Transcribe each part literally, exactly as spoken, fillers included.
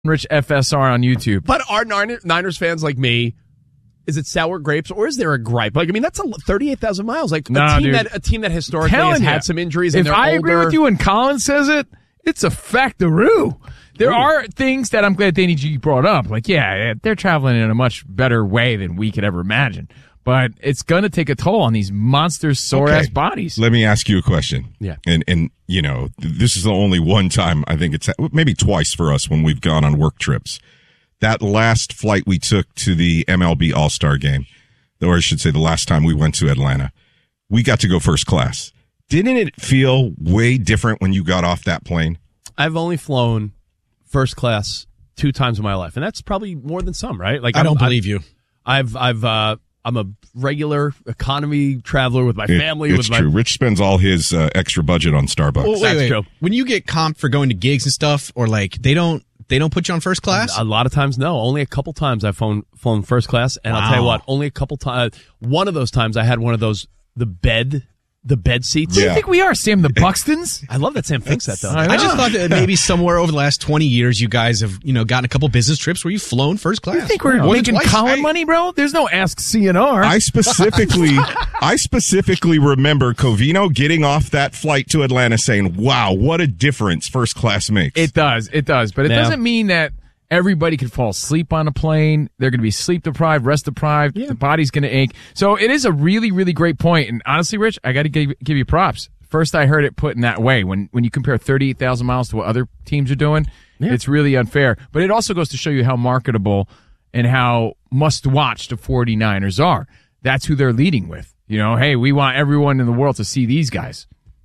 Rich F S R on YouTube. But are Niners fans like me, is it sour grapes or is there a gripe? Like, I mean, that's a thirty-eight thousand miles. Like, Nah, a, team dude. that, a team that historically has Telling had ya. some injuries and If they're I older. agree with you and Colin says it, it's a factaroo. There Ooh. are things that I'm glad Danny G brought up. Like, yeah, they're traveling in a much better way than we could ever imagine. But it's going to take a toll on these monster sore-ass Okay. bodies. Let me ask you a question. Yeah. And, and, you know, this is the only one time, I think it's maybe twice for us when we've gone on work trips. That last flight we took to the M L B All-Star game, or I should say the last time we went to Atlanta, we got to go first class. Didn't it feel way different when you got off that plane? I've only flown first class two times in my life, and that's probably more than some, right? Like I don't I'm- believe you. I've, I've, uh, I'm a regular economy traveler with my It- family. it's with my, true. Rich spends all his uh, extra budget on Starbucks. Well, wait, That's wait. true. When you get comped for going to gigs and stuff, or like they don't they don't put you on first class? A lot of times, no. Only a couple times I've flown, flown first class, and I'll tell you Wow. what, only a couple times. One of those times I had one of those, the bed, the bed seats. Who do Yeah. you think we are, Sam? The Buxtons? I love that Sam thinks that, though. I I just thought that maybe somewhere over the last twenty years, you guys have, you know, gotten a couple business trips where you've flown first class. You think we're Once or making twice. Colin I- money, bro? There's no Ask C N R. I specifically, I specifically remember Covino getting off that flight to Atlanta saying, wow, what a difference first class makes. It does. It does. But it Yeah. doesn't mean that everybody could fall asleep on a plane. They're going to be sleep deprived, rest deprived. The body's going to ache. So it is a really, really great point. And honestly, Rich, I got to give, give you props. First, I heard it put in that way. When when you compare thirty-eight thousand miles to what other teams are doing, it's really unfair. But it also goes to show you how marketable and how must-watch the 49ers are. That's who they're leading with. You know, hey, we want everyone in the world to see these guys.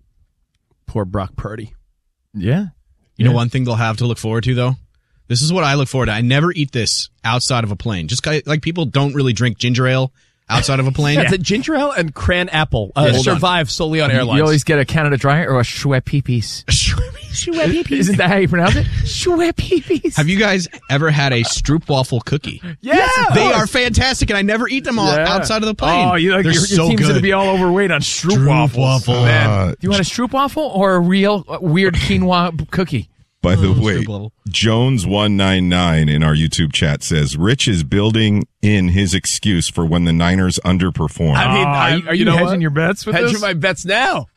Poor Brock Purdy. Yeah. You know, one thing they'll have to look forward to, though? This is what I look forward to. I never eat this outside of a plane. Just ki- like people don't really drink ginger ale outside of a plane. That's a ginger ale and cran apple. Uh, Yeah, hold on. survive solely on You airlines. always get a Canada Dry or a Schweppes. Isn't that how you pronounce it? Schweppes. Have you guys ever had a stroopwafel cookie? Yes, of They course. are fantastic, and I never eat them all Yeah. outside of the plane. Oh, you like They're your, so your team's good. going to be all overweight on stroopwafels. Stroopwafel. Man, Uh, do you want a stroopwafel or a real uh, weird quinoa b- cookie? By the Oh, way, strip level. Jones one ninety-nine in our YouTube chat says Rich is building in his excuse for when the Niners underperform. I mean, Oh, are I- you, are you, you know hedging what? your bets with Hedging this? my bets now.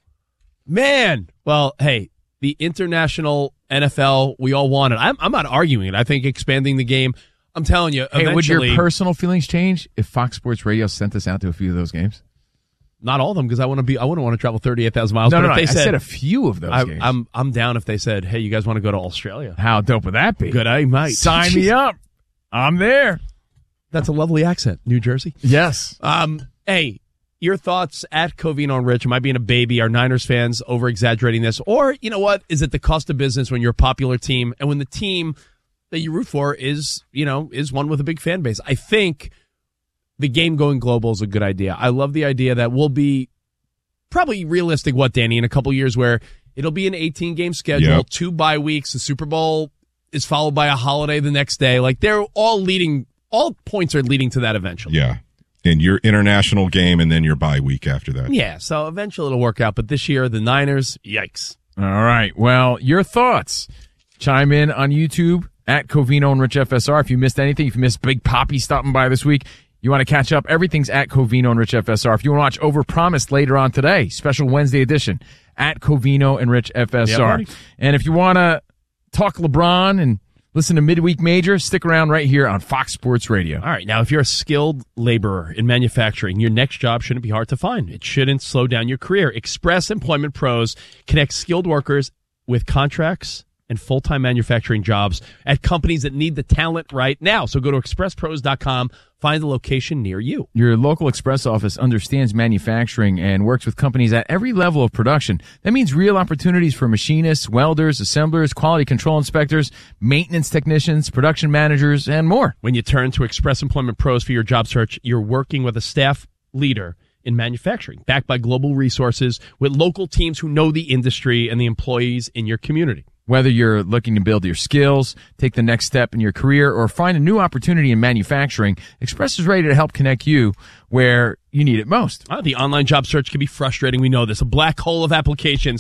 Man. Well, hey, the international N F L, we all want it. I'm, I'm not arguing it. I think expanding the game, I'm telling you, hey, eventually, would your personal feelings change if Fox Sports Radio sent us out to a few of those games? not all of them, because I want to be, I wouldn't want to travel thirty-eight thousand miles. No, but no, no. if they I said, said a few of those I, games. I'm, I'm down if they said, hey, you guys want to go to Australia? How dope would that be? Good, I might. Sign me up. I'm there. That's a lovely accent. New Jersey. Yes. Um, hey, your thoughts at Covino and Rich. Am I being a baby? Are Niners fans over-exaggerating this? Or, you know what? Is it the cost of business when you're a popular team and when the team that you root for is, you know, is one with a big fan base? I think the game going global is a good idea. I love the idea that we'll be probably realistic, what, Danny, in a couple years where it'll be an eighteen-game schedule, Yep. two bye weeks, the Super Bowl is followed by a holiday the next day. Like, they're all leading, all points are leading to that eventually. Yeah. And your international game and then your bye week after that. Yeah, so eventually it'll work out. But this year, the Niners, yikes. All right. Well, your thoughts. Chime in on YouTube at Covino and Rich F S R. If you missed anything, if you missed Big Poppy stopping by this week, you want to catch up, everything's at Covino and Rich F S R. If you want to watch Overpromised later on today, special Wednesday edition, at Covino and Rich F S R. Yeah, and if you want to talk LeBron and listen to Midweek Major, stick around right here on Fox Sports Radio. All right, now if you're a skilled laborer in manufacturing, your next job shouldn't be hard to find. It shouldn't slow down your career. Express Employment Pros connects skilled workers with contracts and full-time manufacturing jobs at companies that need the talent right now. So go to express pros dot com, find a location near you. Your local Express office understands manufacturing and works with companies at every level of production. That means real opportunities for machinists, welders, assemblers, quality control inspectors, maintenance technicians, production managers, and more. When you turn to Express Employment Pros for your job search, you're working with a staff leader in manufacturing, backed by global resources with local teams who know the industry and the employees in your community. Whether you're looking to build your skills, take the next step in your career, or find a new opportunity in manufacturing, Express is ready to help connect you where you need it most. Uh, the online job search can be frustrating. We know this. A black hole of applications.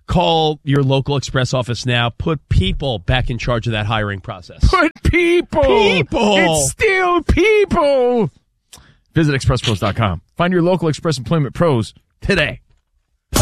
Call your local Express office now. Put people back in charge of that hiring process. Put people. People. It's still people. Visit express pros dot com. Find your local Express Employment pros today.